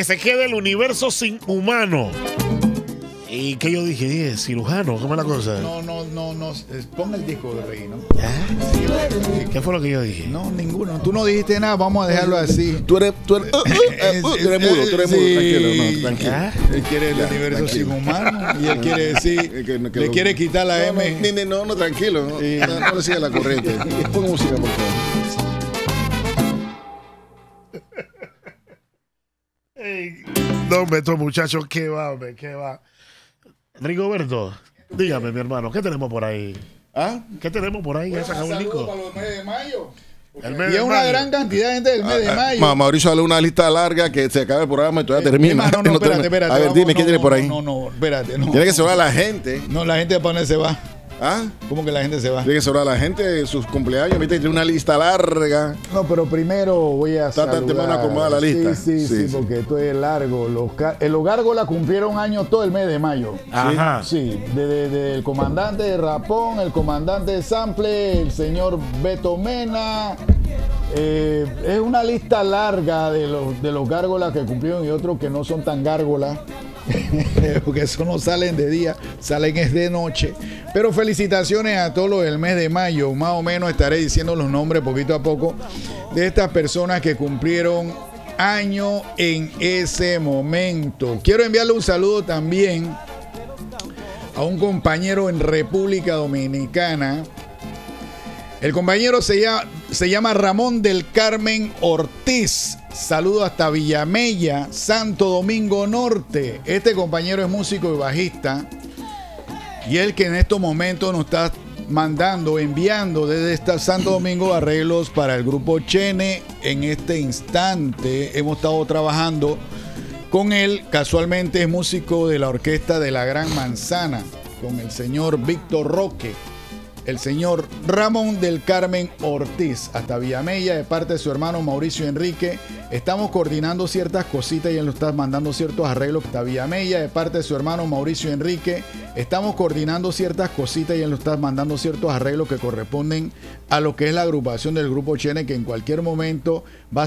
se quede el universo sin humano. ¿Y qué yo dije? ¿Cirujano? ¿Cómo es la cosa? No. Pon el disco de Rey, ¿no? ¿Qué fue lo que yo dije? No, ninguno. Tú no dijiste nada, vamos a dejarlo así. Tú eres mudo, tranquilo, tranquilo. Él quiere el universo sin humano y él quiere decir, le quiere quitar la M. No, tranquilo. No le siga la corriente. Ponga música, por favor. No, hombre, estos muchachos, ¿qué va? Rigoberto, dígame, mi hermano, ¿qué tenemos por ahí? ¿Ah? ¿Qué tenemos por ahí? Saludos para los meses de mayo. El Y es una gran cantidad de gente del mes de mayo. Mauricio habló una lista larga que se acaba el programa y todavía termina. No, espérate. A ver, dime, ¿qué tiene por ahí? No, espérate. No. Tiene que saludar a la gente. No, la gente para dónde se va. ¿Ah? ¿Cómo que la gente se va? Tiene que saludar a la gente de sus cumpleaños. Viste, tiene una lista larga. No, pero primero voy a Está tan temprano acomodada la lista. Sí, porque esto es largo. Los Gárgolas cumplieron años todo el mes de mayo. Ajá. Sí, desde el comandante de Rapón, el comandante de Sample, el señor Beto Mena. Es una lista larga de los gárgolas que cumplieron y otros que no son tan gárgolas. Porque eso no salen de día, salen es de noche. Pero felicitaciones a todos los del mes de mayo. Más o menos estaré diciendo los nombres poquito a poco de estas personas que cumplieron año en ese momento. Quiero enviarle un saludo también a un compañero en República Dominicana. El compañero se llama Ramón del Carmen Ortiz. Saludo hasta Villamella, Santo Domingo Norte. Este compañero es músico y bajista. Y él que en estos momentos nos está enviando desde Santo Domingo arreglos para el grupo Chene. En este instante hemos estado trabajando con él. Casualmente es músico de la orquesta de La Gran Manzana, con el señor Víctor Roque. El señor Ramón del Carmen Ortiz, hasta Villamella, de parte de su hermano Mauricio Enrique. Estamos coordinando ciertas cositas y él nos está mandando ciertos arreglos. Hasta Villamella, de parte de su hermano Mauricio Enrique. Estamos coordinando ciertas cositas y él nos está mandando ciertos arreglos que corresponden a lo que es la agrupación del grupo Chene, que en cualquier momento va